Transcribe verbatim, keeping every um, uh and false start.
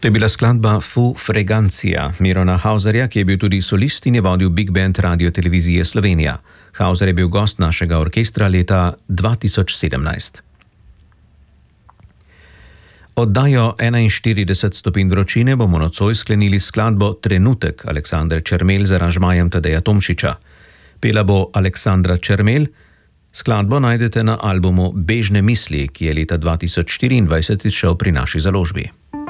To je bila skladba Fu Fregancija Mirona Hauserja, ki je bil tudi solist in je vodil Big Band Radio-televizije Slovenija. Hauser je bil gost našega orkestra leta dva tisoč sedemnajst. Oddajo enainštirideset stopinj vročine bomo nocoj sklenili skladbo Trenutek Aleksandre Čermelj z aranžmajem Tadeja Tomšiča. Pela bo Aleksandra Čermelj. Skladbo najdete na albumu Bežne misli, ki je leta dva tisoč štiriindvajset izšel pri naši založbi.